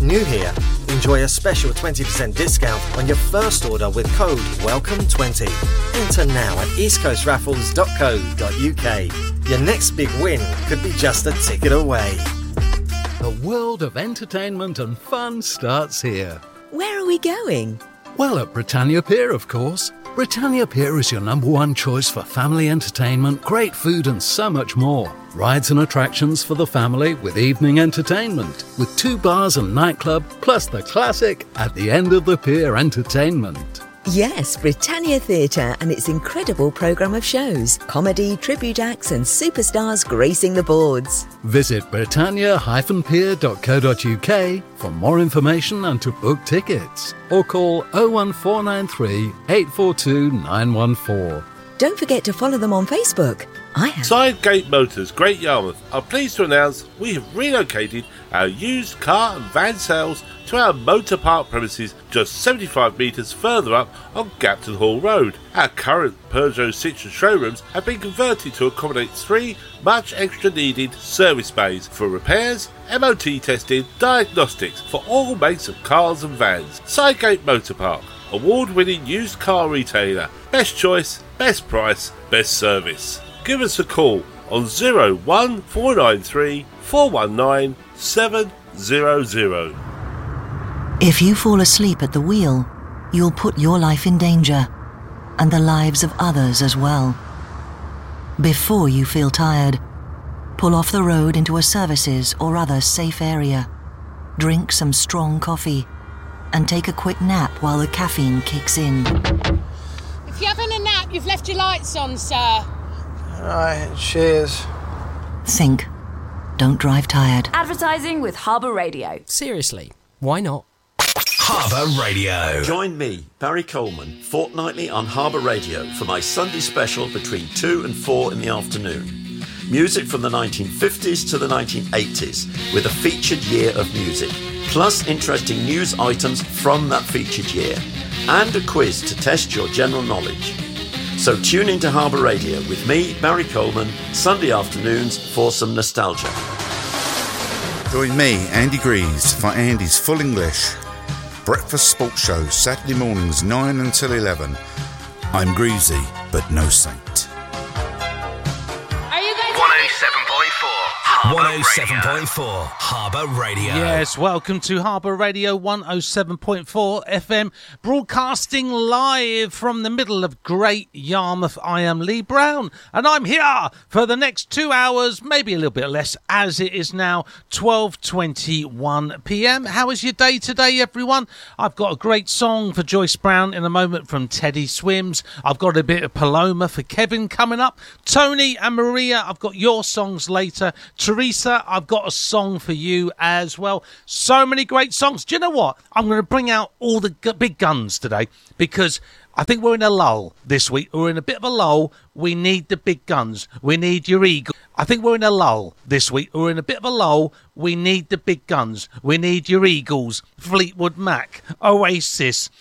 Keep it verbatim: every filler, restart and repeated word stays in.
new here. Enjoy a special twenty percent discount on your first order with code welcome twenty. Enter now at east coast raffles dot co dot uk. Your next big win could be just a ticket away. The world of entertainment and fun starts here. Where are we going? Well, at Britannia Pier, of course. Britannia Pier is your number one choice for family entertainment, great food and so much more. Rides and attractions for the family with evening entertainment, with two bars and nightclub, plus the classic at the end of the pier entertainment. Yes, Britannia Theatre and its incredible programme of shows, comedy, tribute acts and superstars gracing the boards. Visit britannia dash pier dot co dot uk for more information and to book tickets. Or call oh one four nine three, eight four two, nine one four. Don't forget to follow them on Facebook. I have. Sidegate Motors, Great Yarmouth, are pleased to announce we have relocated our used car and van sales to our motor park premises just seventy-five metres further up on Gapton Hall Road. Our current Peugeot Citroën showrooms have been converted to accommodate three much extra needed service bays for repairs, M O T testing, diagnostics for all makes of cars and vans. Sidegate Motor Park, award-winning used car retailer. Best choice, best price, best service. Give us a call on oh one four nine three, four one nine, seven hundred. If you fall asleep at the wheel, you'll put your life in danger, and the lives of others as well. Before you feel tired, pull off the road into a services or other safe area. Drink some strong coffee, and take a quick nap while the caffeine kicks in. If you're having a nap, you've left your lights on, sir. Alright, cheers. Think. Don't drive tired. Advertising with Harbour Radio. Seriously, why not? Harbour Radio. Join me, Barry Coleman, fortnightly on Harbour Radio for my Sunday special between two and four in the afternoon. Music from the nineteen fifties to the nineteen eighties with a featured year of music, plus interesting news items from that featured year, and a quiz to test your general knowledge. So tune into Harbour Radio with me, Barry Coleman, Sunday afternoons for some nostalgia. Join me, Andy Greaves, for Andy's Full English Breakfast Sports Show, Saturday mornings nine until eleven. I'm greasy, but no saint. one oh seven point four one oh seven point four Harbour Radio. Yes, welcome to Harbour Radio one oh seven point four F M, broadcasting live from the middle of Great Yarmouth. I am Lee Brown, and I'm here for the next two hours, maybe a little bit less, as it is now twelve twenty-one p m. How is your day today, everyone? I've got a great song for Joyce Brown in a moment from Teddy Swims. I've got a bit of Paloma for Kevin coming up. Tony and Maria, I've got your songs later. Teresa, I've got a song for you as well. So many great songs. Do you know what? I'm going to bring out all the g- big guns today because I think we're in a lull this week. We're in a bit of a lull. We need the big guns. We need your eagle. I think we're in a lull this week. We're in a bit of a lull. We need the big guns. We need your Eagles, Fleetwood Mac, Oasis,